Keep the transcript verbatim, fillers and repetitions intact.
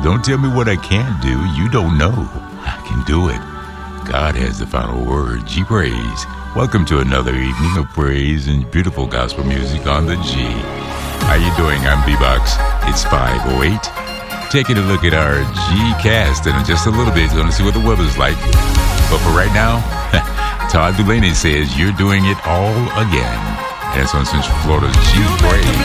don't tell me what I can't do. You don't know. I can do it. God has the final word. G praise. Welcome to another evening of praise and beautiful gospel music on the G. How you doing? I'm B-Box. It's five oh eight. Taking a look at our G-Cast in just a little bit. Going to see what the weather's like. But for right now, Todd Dulaney says you're doing it all again. And it's on Central Florida's G praise.